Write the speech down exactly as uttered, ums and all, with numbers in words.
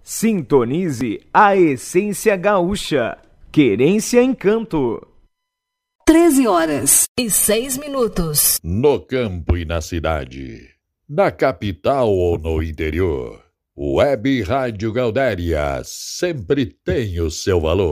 Sintonize a essência gaúcha. Querência Encanto. treze horas e seis minutos. No campo e na cidade, na capital ou no interior, Web Rádio Gaudéria sempre tem o seu valor.